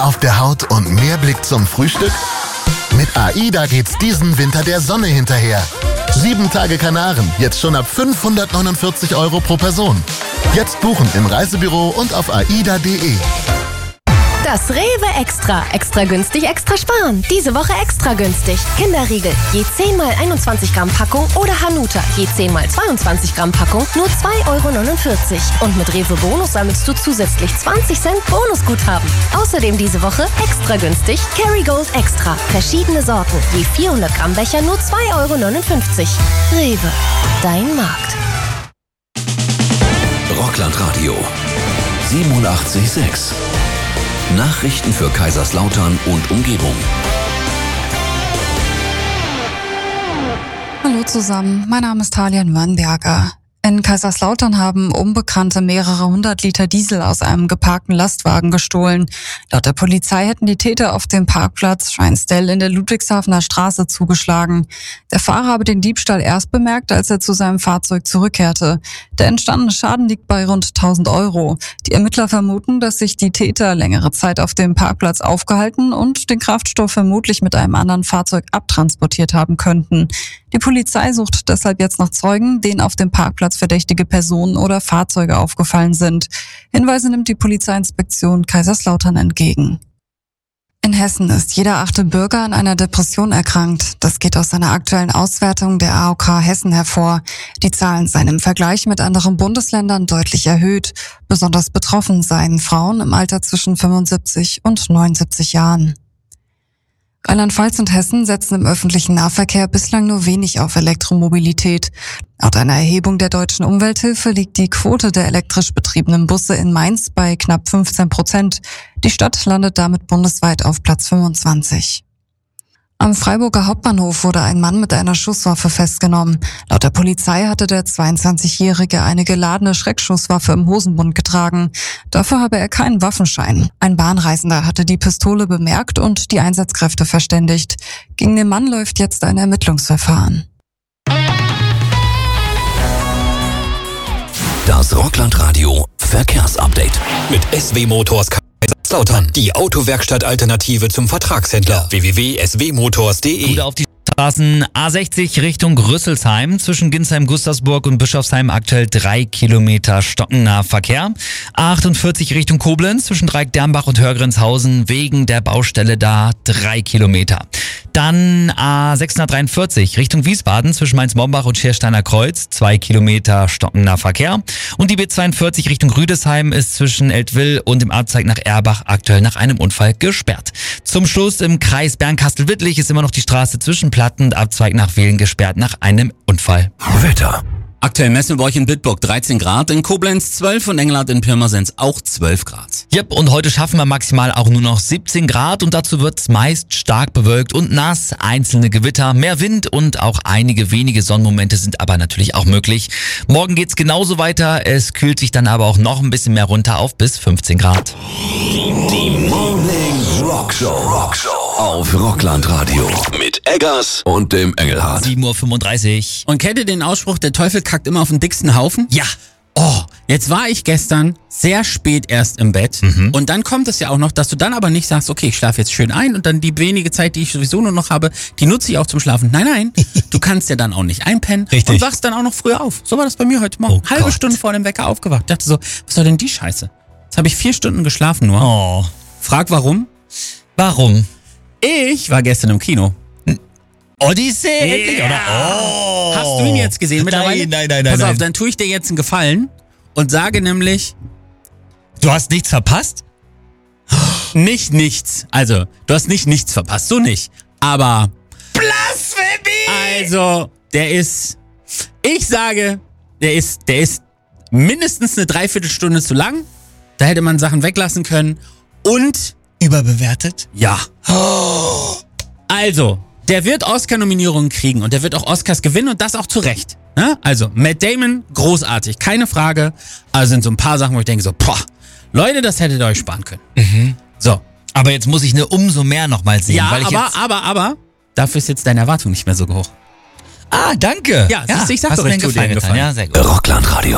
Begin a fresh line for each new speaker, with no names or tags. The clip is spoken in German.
auf der Haut und mehr Blick zum Frühstück? Mit AIDA geht's diesen Winter der Sonne hinterher. 7 Tage Kanaren, jetzt schon ab 549 € pro Person. Jetzt buchen im Reisebüro und auf aida.de.
Das Rewe Extra. Extra günstig, extra sparen. Diese Woche extra günstig. Kinderriegel, je 10 mal 21 Gramm Packung oder Hanuta, je 10 mal 22 Gramm Packung, nur 2,49 €. Und mit Rewe Bonus sammelst du zusätzlich 20 Cent Bonusguthaben. Außerdem diese Woche extra günstig Kerrygold Extra. Verschiedene Sorten, je 400 Gramm Becher, nur 2,59 €. Rewe, dein Markt.
Rockland Radio 87,6. Nachrichten für Kaiserslautern und Umgebung.
Hallo zusammen, mein Name ist Talia Nürnberger. In Kaiserslautern haben Unbekannte mehrere 100 Liter Diesel aus einem geparkten Lastwagen gestohlen. Laut der Polizei hätten die Täter auf dem Parkplatz Schweinstell in der Ludwigshafener Straße zugeschlagen. Der Fahrer habe den Diebstahl erst bemerkt, als er zu seinem Fahrzeug zurückkehrte. Der entstandene Schaden liegt bei rund 1.000 €. Die Ermittler vermuten, dass sich die Täter längere Zeit auf dem Parkplatz aufgehalten und den Kraftstoff vermutlich mit einem anderen Fahrzeug abtransportiert haben könnten. Die Polizei sucht deshalb jetzt nach Zeugen, denen auf dem Parkplatz verdächtige Personen oder Fahrzeuge aufgefallen sind. Hinweise nimmt die Polizeiinspektion Kaiserslautern entgegen. In Hessen ist jeder 8. Bürger an einer Depression erkrankt. Das geht aus einer aktuellen Auswertung der AOK Hessen hervor. Die Zahlen seien im Vergleich mit anderen Bundesländern deutlich erhöht. Besonders betroffen seien Frauen im Alter zwischen 75 und 79 Jahren. Rheinland-Pfalz und Hessen setzen im öffentlichen Nahverkehr bislang nur wenig auf Elektromobilität. Laut einer Erhebung der Deutschen Umwelthilfe liegt die Quote der elektrisch betriebenen Busse in Mainz bei knapp 15%. Die Stadt landet damit bundesweit auf Platz 25. Am Freiburger Hauptbahnhof wurde ein Mann mit einer Schusswaffe festgenommen. Laut der Polizei hatte der 22-Jährige eine geladene Schreckschusswaffe im Hosenbund getragen. Dafür habe er keinen Waffenschein. Ein Bahnreisender hatte die Pistole bemerkt und die Einsatzkräfte verständigt. Gegen den Mann läuft jetzt ein Ermittlungsverfahren.
Das Rockland Radio Verkehrsupdate mit SW Motors Kaiserslautern. Die Autowerkstatt-Alternative zum Vertragshändler. www.swmotors.de.
Gut auf die Straßen A60 Richtung Rüsselsheim. Zwischen Ginsheim, Gustavsburg und Bischofsheim aktuell 3 Kilometer stockennaher Verkehr. A48 Richtung Koblenz zwischen Dreieck-Dernbach und Hörgrinshausen wegen der Baustelle da 3 Kilometer. Dann A643 Richtung Wiesbaden zwischen Mainz-Mombach und Schiersteiner Kreuz 2 Kilometer stockender Verkehr. Und die B42 Richtung Rüdesheim ist zwischen Eltville und dem Abzweig nach Erbach aktuell nach einem Unfall gesperrt. Zum Schluss im Kreis Bernkastel-Wittlich ist immer noch die Straße zwischen Platten und Abzweig nach Wehlen gesperrt nach einem Unfall.
Wetter.
Aktuell messen wir euch in Bitburg 13 Grad, in Koblenz 12 und Engelhardt in Pirmasens auch 12 Grad.
Yep, und heute schaffen wir maximal auch nur noch 17 Grad und dazu wird's meist stark bewölkt und nass. Einzelne Gewitter, mehr Wind und auch einige wenige Sonnenmomente sind aber natürlich auch möglich. Morgen geht's genauso weiter, es kühlt sich dann aber auch noch ein bisschen mehr runter auf bis 15 Grad.
Die Morning Rockshow auf Rockland Radio mit Eggers und dem Engelhardt.
7:35 Uhr.
Und kennt ihr den Ausspruch, der Teufel kackt immer auf den dicksten Haufen?
Ja.
Oh, jetzt war ich gestern sehr spät erst im Bett und dann kommt es ja auch noch, dass du dann aber nicht sagst, okay, ich schlafe jetzt schön ein und dann die wenige Zeit, die ich sowieso nur noch habe, die nutze ich auch zum Schlafen. Nein, du kannst ja dann auch nicht einpennen.
Richtig.
Und wachst dann auch noch früher auf. So war das bei mir heute Morgen.
Oh
Halbe
Gott.
Stunde vor dem Wecker aufgewacht. Dachte so, was soll denn die Scheiße? Jetzt habe ich 4 Stunden geschlafen nur.
Oh.
Frag warum?
Warum?
Ich war gestern im Kino.
Odyssee, endlich, oder? Oh.
Hast du ihn jetzt gesehen mittlerweile?
Nein.
Pass auf, dann tue ich dir jetzt einen Gefallen und sage nämlich
Du hast nichts verpasst?
nicht nichts. Also, du hast nicht nichts verpasst, so nicht. Aber
Blasphemie!
also, ich sage, der ist mindestens eine Dreiviertelstunde zu lang. Da hätte man Sachen weglassen können. Und,
Überbewertet?
ja. Also, der wird Oscar-Nominierungen kriegen und der wird auch Oscars gewinnen und das auch zu Recht. Ne? Also, Matt Damon, großartig, keine Frage. Also sind so ein paar Sachen, wo ich denke so, Leute, das hättet ihr euch sparen können. So.
Aber jetzt muss ich eine umso mehr nochmal sehen.
Ja,
weil ich
aber, dafür ist jetzt deine Erwartung nicht mehr so hoch.
Ah, danke.
Ja, siehst du, ich sag
hast
doch,
mir
ich tu dir
einen
einen
getan.
Gefallen.
Ja, sehr gut.
Rockland Radio